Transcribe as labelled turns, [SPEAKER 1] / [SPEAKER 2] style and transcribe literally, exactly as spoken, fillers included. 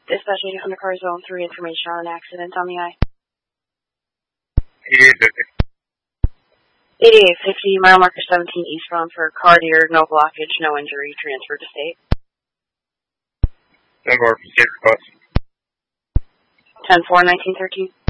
[SPEAKER 1] Dispatching Undercar Zone three, information on an accident on the I.
[SPEAKER 2] eighty-eight fifty.
[SPEAKER 1] eighty-eight fifty, mile marker seventeen eastbound for Cartier, no blockage, no injury, transfer to state.
[SPEAKER 2] ten four for state request.
[SPEAKER 1] ten four, nineteen thirteen.